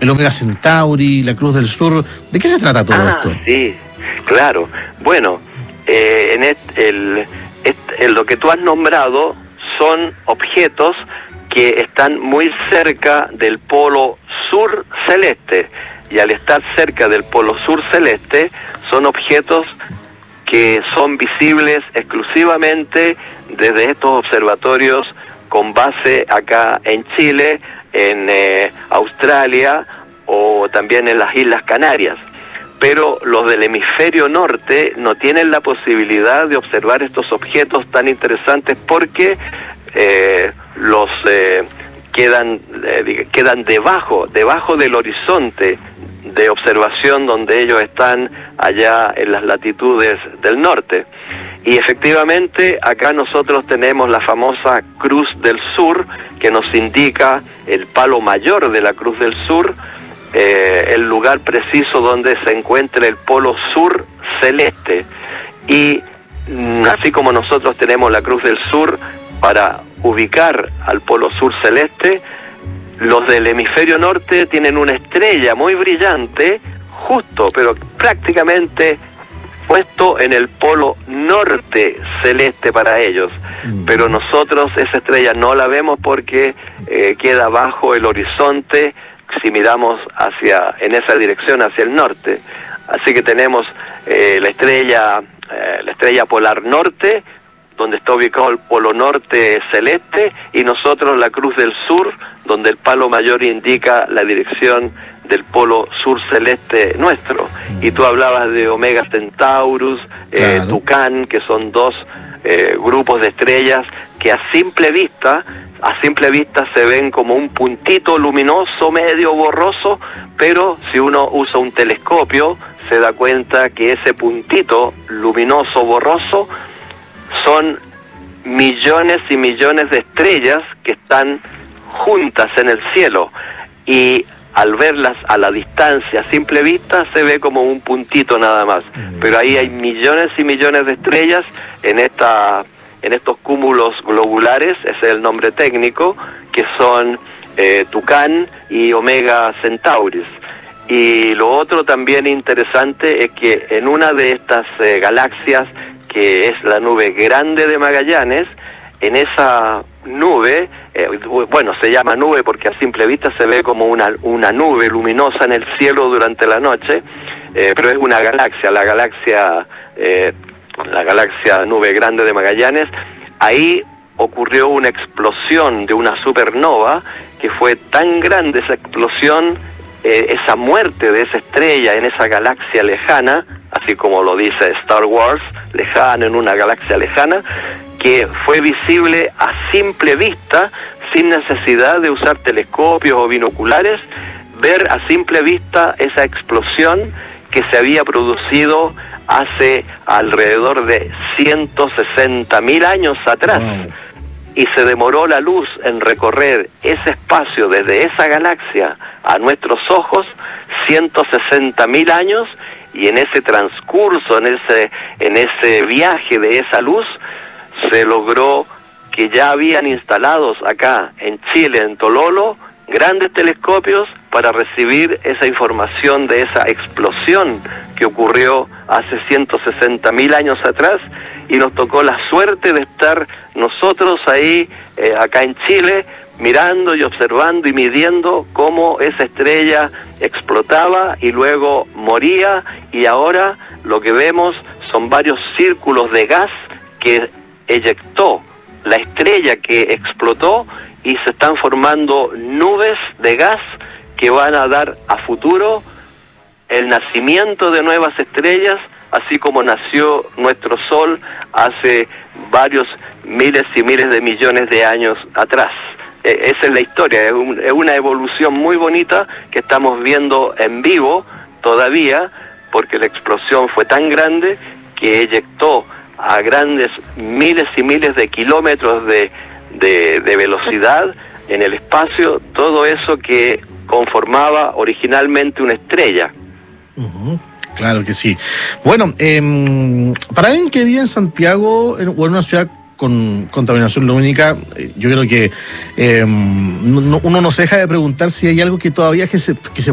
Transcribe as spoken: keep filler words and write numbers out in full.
el Omega Centauri, la Cruz del Sur. ¿De qué se trata todo ah, esto? Sí, claro. Bueno, eh, en et, el, et, en lo que tú has nombrado son objetos que están muy cerca del polo sur celeste, y al estar cerca del polo sur celeste son objetos que son visibles exclusivamente desde estos observatorios con base acá en Chile, en eh, Australia o también en las Islas Canarias. Pero los del hemisferio norte no tienen la posibilidad de observar estos objetos tan interesantes porque eh, los eh, quedan eh, quedan debajo debajo del horizonte de observación donde ellos están allá en las latitudes del norte. Y efectivamente acá nosotros tenemos la famosa Cruz del Sur, que nos indica el palo mayor de la Cruz del Sur, eh, el lugar preciso donde se encuentra el polo sur celeste. Y mm, así como nosotros tenemos la Cruz del Sur para ubicar al polo sur celeste, los del hemisferio norte tienen una estrella muy brillante, justo, pero prácticamente puesto en el polo norte celeste para ellos. Mm. Pero nosotros esa estrella no la vemos porque eh, queda bajo el horizonte si miramos hacia en esa dirección, hacia el norte. Así que tenemos eh, la estrella eh, la estrella polar norte, donde está ubicado el polo norte celeste, y nosotros la Cruz del Sur, donde el palo mayor indica la dirección del polo sur celeste nuestro. Y tú hablabas de Omega Centaurus, eh, claro. Tucán, que son dos eh, grupos de estrellas que a simple vista, a simple vista se ven como un puntito luminoso, medio borroso, pero si uno usa un telescopio, se da cuenta que ese puntito luminoso, borroso, son millones y millones de estrellas que están juntas en el cielo, y al verlas a la distancia, a simple vista, se ve como un puntito nada más, pero ahí hay millones y millones de estrellas en esta en estos cúmulos globulares, ese es el nombre técnico, que son eh, Tucán y Omega Centauris. Y lo otro también interesante es que en una de estas eh, galaxias, que es la nube grande de Magallanes, en esa nube, eh, bueno, se llama nube porque a simple vista se ve como una, una nube luminosa en el cielo durante la noche, eh, pero es una galaxia, la galaxia, eh, la galaxia nube grande de Magallanes. Ahí ocurrió una explosión de una supernova, que fue tan grande esa explosión, eh, esa muerte de esa estrella en esa galaxia lejana, así como lo dice Star Wars, lejano en una galaxia lejana, que fue visible a simple vista, sin necesidad de usar telescopios o binoculares, ver a simple vista esa explosión que se había producido hace alrededor de ciento sesenta mil años atrás. Wow. Y se demoró la luz en recorrer ese espacio desde esa galaxia a nuestros ojos ciento sesenta mil años, y en ese transcurso, en ese, en ese viaje de esa luz, se logró que ya habían instalados acá en Chile, en Tololo, grandes telescopios para recibir esa información de esa explosión que ocurrió hace ciento sesenta mil años atrás, y nos tocó la suerte de estar nosotros ahí, eh, acá en Chile, mirando y observando y midiendo cómo esa estrella explotaba y luego moría, y ahora lo que vemos son varios círculos de gas que eyectó la estrella que explotó, y se están formando nubes de gas que van a dar a futuro el nacimiento de nuevas estrellas, así como nació nuestro Sol hace varios miles y miles de millones de años atrás. Eh, esa es la historia, es, un, es una evolución muy bonita que estamos viendo en vivo todavía, porque la explosión fue tan grande que eyectó a grandes miles y miles de kilómetros de, de, de velocidad en el espacio todo eso que conformaba originalmente una estrella. Uh-huh. Claro que sí. Bueno, eh, para alguien que vive en Santiago en, o en una ciudad con contaminación lumínica, yo creo que eh, no, uno no se deja de preguntar si hay algo que todavía que se, que se